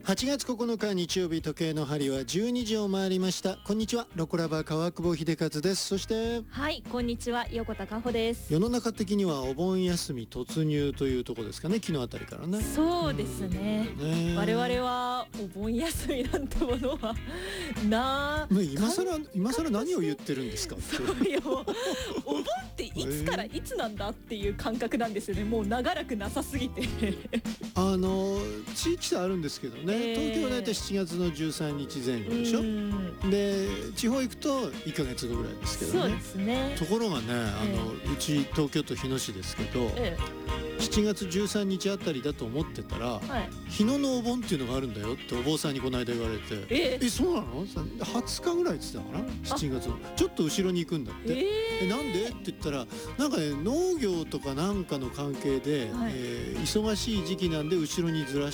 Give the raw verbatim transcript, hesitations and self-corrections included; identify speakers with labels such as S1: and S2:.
S1: はちがつここのか日曜日、時計の針はじゅうにじを回りました。こんにちは、ロコラバ川久保秀和です。そして
S2: はい、こんにちは、横田加穂です。
S1: 世の中的にはお盆休み突入というところですかね、昨日あたりからね。
S2: そうですね、ね、我々はお盆休みなんてものはな
S1: ね、今更今更何を言ってるんですか。
S2: そうよ、お盆っていつからいつなんだっていう感覚なんですよね。もう長らくなさすぎて
S1: あの地域差あるんですけどね、えー、東京はだいたいしちがつのじゅうさんにちぜん後でしょ。で地方行くといっかげつごぐらいですけどね。
S2: そうですね。
S1: ところがね、あの、えー、うち東京都日野市ですけど、えー、しちがつじゅうさんにちあたりだと思ってたら、はい、日野のお盆っていうのがあるんだよってお坊さんにこの間言われて、えー、えそうなのはつかぐらいって言ってたかな。しちがつのちょっと後ろに行くんだって、えー、えなんでって言ったら、なんかね農業とかなんかの関係で、はい、えー、忙しい時期なんで後ろにずら